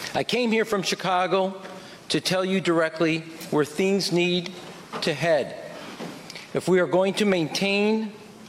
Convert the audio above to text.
I came here from Chicago to tell you directly where things need to head. If we are going to maintain